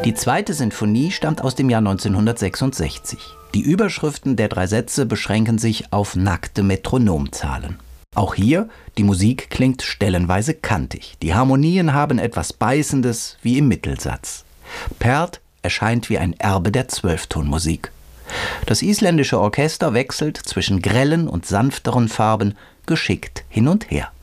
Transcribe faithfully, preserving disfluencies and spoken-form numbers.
Die zweite Sinfonie stammt aus dem Jahr neunzehnhundertsechsundsechzig. Die Überschriften der drei Sätze beschränken sich auf nackte Metronomzahlen. Auch hier, die Musik klingt stellenweise kantig. Die Harmonien haben etwas Beißendes wie im Mittelsatz. Pärt erscheint wie ein Erbe der Zwölftonmusik. Das isländische Orchester wechselt zwischen grellen und sanfteren Farben geschickt hin und her.